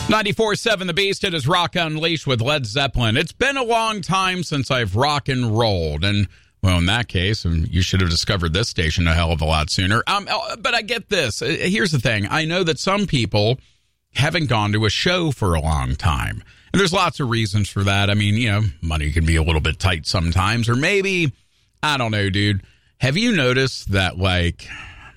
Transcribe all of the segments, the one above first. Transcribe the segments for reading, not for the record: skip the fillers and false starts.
94.7 The Beast, it is Rock Unleashed with Led Zeppelin. It's been a long time since I've rock and rolled. And, well, in that case, you should have discovered this station a hell of a lot sooner. But I get this. Here's the thing. I know that some people haven't gone to a show for a long time. And there's lots of reasons for that. I mean, you know, money can be a little bit tight sometimes. Or maybe, I don't know, dude. Have you noticed that, like,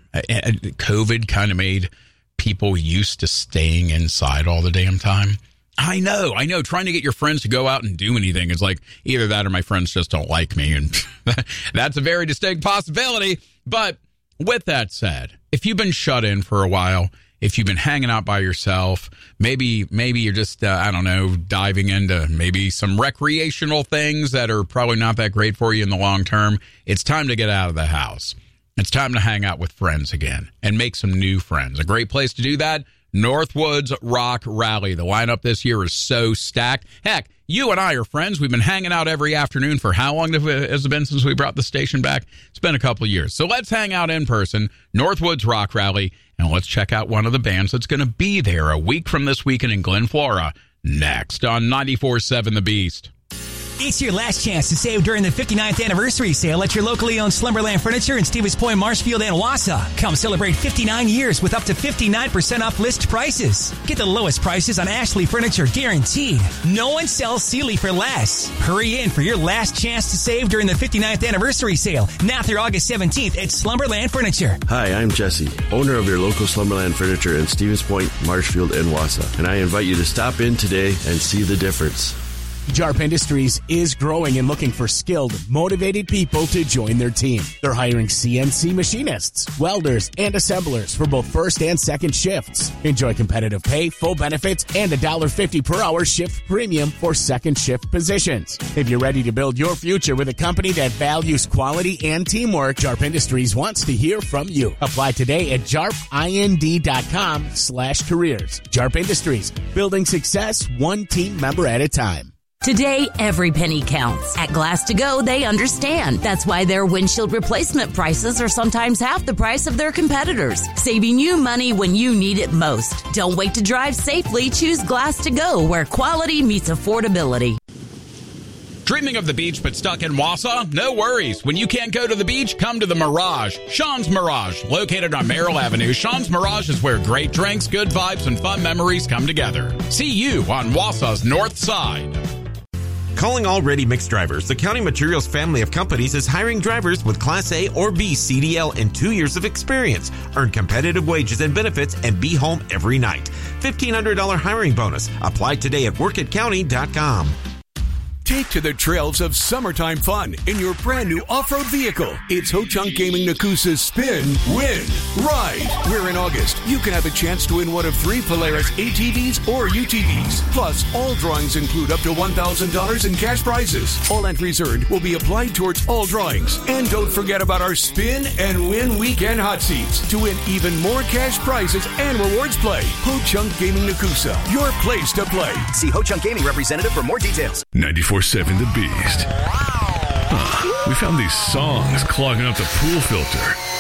COVID kind of made people used to staying inside all the damn time? I know. Trying to get your friends to go out and do anything is like either that or my friends just don't like me. And that's a very distinct possibility. But with that said, if you've been shut in for a while, if you've been hanging out by yourself, maybe you're just, diving into maybe some recreational things that are probably not that great for you in the long term, it's time to get out of the house. It's time to hang out with friends again and make some new friends. A great place to do that, Northwoods Rock Rally. The lineup this year is so stacked. Heck, you and I are friends. We've been hanging out every afternoon for how long has it been since we brought the station back? It's been a couple of years. So let's hang out in person, Northwoods Rock Rally, and let's check out one of the bands that's going to be there a week from this weekend in Glen Flora. Next on 94.7 The Beast. It's your last chance to save during the 59th anniversary sale at your locally owned Slumberland Furniture in Stevens Point, Marshfield, and Wausau. Come celebrate 59 years with up to 59% off list prices. Get the lowest prices on Ashley Furniture guaranteed. No one sells Sealy for less. Hurry in for your last chance to save during the 59th anniversary sale, now through August 17th at Slumberland Furniture. Hi, I'm Jesse, owner of your local Slumberland Furniture in Stevens Point, Marshfield, and Wausau. And I invite you to stop in today and see the difference. JARP Industries is growing and looking for skilled, motivated people to join their team. They're hiring CNC machinists, welders, and assemblers for both first and second shifts. Enjoy competitive pay, full benefits, and $1.50 per hour shift premium for second shift positions. If you're ready to build your future with a company that values quality and teamwork, JARP Industries wants to hear from you. Apply today at jarpind.com/careers. JARP Industries, building success one team member at a time. Today, every penny counts. At Glass to Go, they understand. That's why their windshield replacement prices are sometimes half the price of their competitors, saving you money when you need it most. Don't wait to drive safely. Choose Glass to Go, where quality meets affordability. Dreaming of the beach but stuck in Wausau? No worries. When you can't go to the beach, come to the Mirage. Sean's Mirage, located on Merrill Avenue. Sean's Mirage is where great drinks, good vibes, and fun memories come together. See you on Wausau's north side. Calling all ready mix drivers, the County Materials family of companies is hiring drivers with Class A or B CDL and 2 years of experience. Earn competitive wages and benefits and be home every night. $1,500 hiring bonus. Apply today at workatcounty.com. Take to the trails of summertime fun in your brand new off-road vehicle. It's Ho-Chunk Gaming Nakusa's Spin, Win, Ride. Where in August, you can have a chance to win one of 3 Polaris ATVs or UTVs. Plus, all drawings include up to $1,000 in cash prizes. All entries earned will be applied towards all drawings. And don't forget about our Spin and Win Weekend Hot Seats to win even more cash prizes and rewards play. Ho-Chunk Gaming Nakusa, your place to play. See Ho-Chunk Gaming representative for more details. 94.7 The Beast. We found these songs clogging up the pool filter.